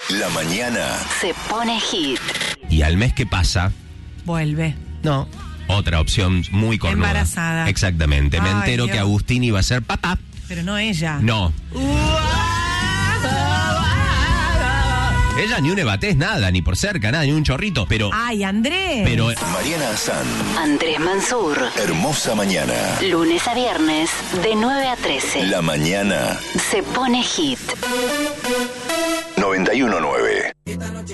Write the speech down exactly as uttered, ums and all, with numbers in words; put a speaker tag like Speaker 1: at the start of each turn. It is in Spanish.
Speaker 1: La mañana
Speaker 2: se pone hit.
Speaker 3: Y al mes que pasa,
Speaker 4: Vuelve.
Speaker 3: no, otra opción muy cornuda.
Speaker 4: Embarazada.
Speaker 3: Exactamente. Me
Speaker 4: Ay,
Speaker 3: entero
Speaker 4: Dios.
Speaker 3: que Agustín iba a ser papá.
Speaker 4: Pero no ella.
Speaker 3: No. Ella ni un ebatés, nada, ni por cerca, nada, ni un chorrito, pero...
Speaker 4: Ay, Andrés.
Speaker 3: Pero...
Speaker 1: Mariana Azán.
Speaker 2: Andrés Mansur.
Speaker 1: Hermosa mañana.
Speaker 2: Lunes a viernes, de nueve a trece.
Speaker 1: La mañana
Speaker 2: Se pone hit.
Speaker 1: noventa y uno nueve.